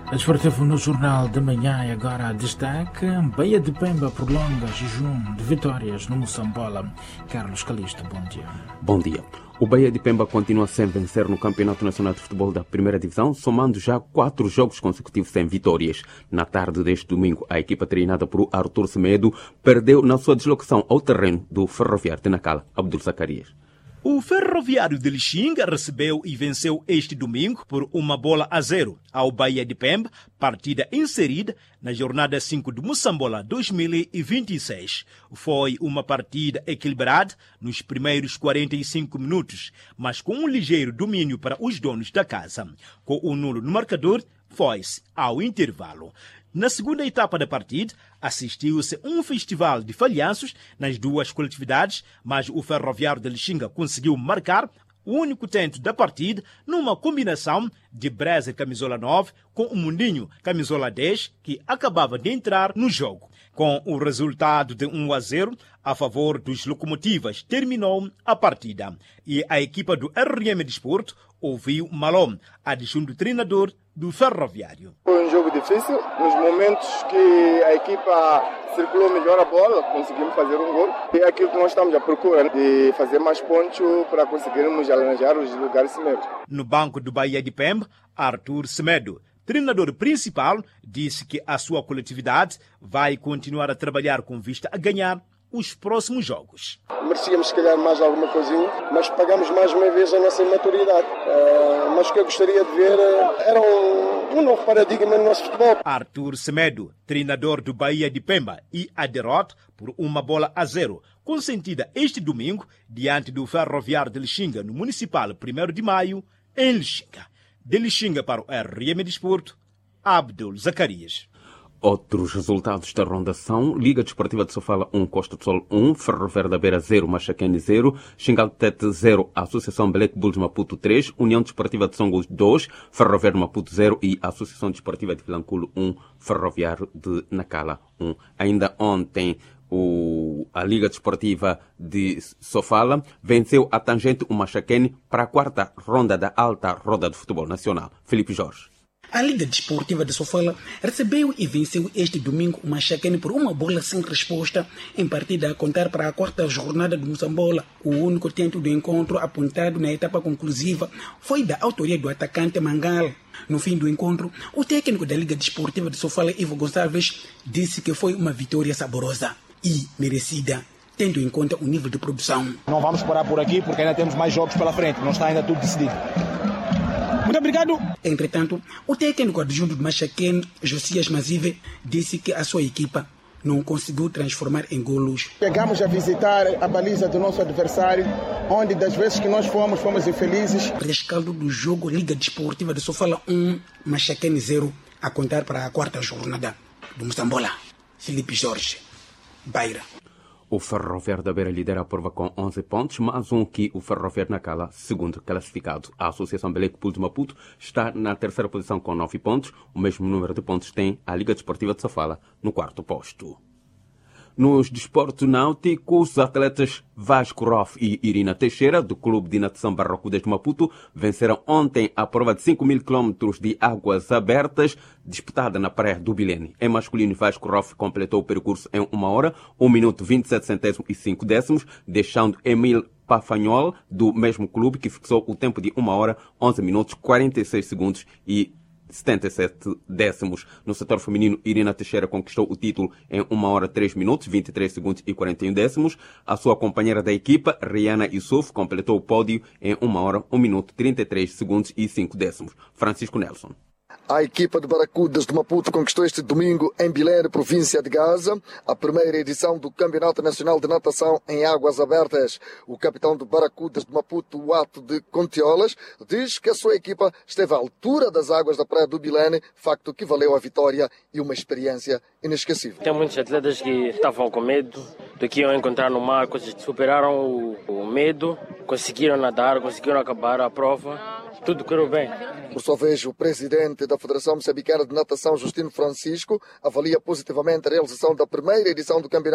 Desportivo no Jornal de Manhã e agora destaque: Baía de Pemba prolonga jejum de vitórias no Moçambola. Carlos Calista, bom dia. Bom dia. O Baía de Pemba continua sem vencer no Campeonato Nacional de Futebol da Primeira Divisão, somando já 4 jogos consecutivos sem vitórias. Na tarde deste domingo, a equipa treinada por Arthur Semedo perdeu na sua deslocação ao terreno do Ferroviário de Nacala, Abdul Zacarias. O Ferroviário de Lixinga recebeu e venceu este domingo por 1-0 ao Baía de Pemba, partida inserida na jornada 5 do Moçambola 2026. Foi uma partida equilibrada nos primeiros 45 minutos, mas com um ligeiro domínio para os donos da casa. Com o nulo no marcador, foi-se ao intervalo. Na segunda etapa da partida, assistiu-se um festival de falhanços nas duas coletividades, mas o Ferroviário de Lixinga conseguiu marcar o único tento da partida numa combinação de Breza camisola 9 com o Mundinho camisola 10, que acabava de entrar no jogo. Com o resultado de 1-0 a favor dos Locomotivas, terminou a partida. E a equipa do RM Desporto ouviu Malom, adjunto treinador do Ferroviário. Foi um jogo difícil. Nos momentos que a equipa circulou melhor a bola, conseguimos fazer um gol. E é aquilo que nós estamos à procura, de fazer mais pontos para conseguirmos alaranjar os lugares Semedo. No banco do Baía de Pemba, Arthur Semedo, treinador principal, disse que a sua coletividade vai continuar a trabalhar com vista a ganhar os próximos jogos. Merecíamos, se calhar, mais alguma coisinha, mas pagamos mais uma vez a nossa imaturidade. Mas o que eu gostaria de ver era um novo paradigma no nosso futebol. Arthur Semedo, treinador do Baía de Pemba, e a derrota por 1-0, consentida este domingo diante do Ferroviário de Lixinga, no Municipal 1º de Maio, em Lixinga. De Lixinga para o RM Desporto, Abdul Zacarias. Outros resultados da ronda são Liga Desportiva de Sofala 1, Costa do Sol 1, Ferroviário da Beira 0, Machaquene 0, Xingaltete 0, Associação Belec Bulls Maputo 3, União Desportiva de Songo 2, Ferroviário Maputo 0 e Associação Desportiva de Vilanculo 1, Ferroviário de Nacala 1. Ainda ontem, a Liga Desportiva de Sofala venceu a Tangente o Machaquene para a 4ª ronda da alta roda do futebol nacional. Felipe Jorge. A Liga Desportiva de Sofala recebeu e venceu este domingo o Machaquene por 1-0 sem resposta, em partida a contar para a 4ª jornada do Moçambola. O único tento do encontro apontado na etapa conclusiva foi da autoria do atacante Mangal. No fim do encontro, o técnico da Liga Desportiva de Sofala, Ivo Gonçalves, disse que foi uma vitória saborosa e merecida, tendo em conta o nível de produção. Não vamos parar por aqui porque ainda temos mais jogos pela frente, não está ainda tudo decidido. Muito obrigado. Entretanto, o técnico adjunto do Machaquene, Josias Mazive, disse que a sua equipa não conseguiu transformar em golos. Chegamos a visitar a baliza do nosso adversário, onde das vezes que nós fomos infelizes. Rescaldo do jogo Liga Desportiva de Sofala 1, Machaquene 0, a contar para a 4ª jornada do Moçambola. Felipe Jorge, Beira. O Ferroviário da Beira lidera a prova com 11 pontos, mais um que o Ferroviário Nacala, segundo classificado. A Associação Belec Bulls Maputo está na 3ª posição com 9 pontos. O mesmo número de pontos tem a Liga Desportiva de Sofala no 4º posto. Nos desportos náuticos, os atletas Vasco Roff e Irina Teixeira, do Clube de Natação Barracudas de Maputo, venceram ontem a prova de 5.000 km de águas abertas, disputada na praia do Bilene. Em masculino, Vasco Roff completou o percurso em 1 hora, 1 minuto 27 centésimos e 5 décimos, deixando Emil Pafanhol, do mesmo clube, que fixou o tempo de 1 hora, 11 minutos, 46 segundos e 77 décimos. No setor feminino, Irina Teixeira conquistou o título em 1 hora 3 minutos, 23 segundos e 41 décimos. A sua companheira da equipa, Rihanna Yusuf, completou o pódio em 1 hora 1 minuto, 33 segundos e 5 décimos. Francisco Nelson. A equipa de Barracudas de Maputo conquistou este domingo em Bilene, província de Gaza, a primeira edição do Campeonato Nacional de Natação em Águas Abertas. O capitão de Barracudas de Maputo, o Ato de Contiolas, diz que a sua equipa esteve à altura das águas da praia do Bilene, facto que valeu a vitória e uma experiência inesquecível. Tem muitos atletas que estavam com medo do que iam encontrar no mar, superaram o medo, conseguiram nadar, conseguiram acabar a prova. Tudo correu bem. Por sua vez, o presidente da Federação Moçambicana de Natação, Justino Francisco, avalia positivamente a realização da primeira edição do Campeonato